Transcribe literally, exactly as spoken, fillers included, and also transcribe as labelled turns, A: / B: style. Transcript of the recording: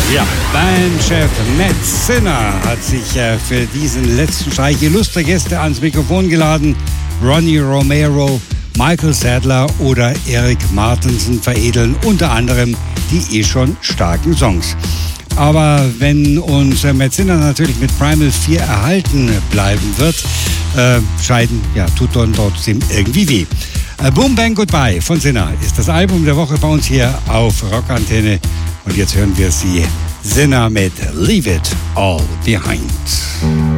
A: Ja, Bandchef Matt Sinner hat sich äh, für diesen letzten Streich illustre Gäste ans Mikrofon geladen. Ronnie Romero, Michael Sadler oder Eric Martensen veredeln unter anderem die eh schon starken Songs. Aber wenn uns äh, Matt Sinner natürlich mit Primal vier erhalten bleiben wird, äh, scheiden, ja, tut dann trotzdem irgendwie weh. Äh, Boom Bang Goodbye von Sinner ist das Album der Woche bei uns hier auf Rockantenne. Und jetzt hören wir sie, Sinner mit Leave It All Behind.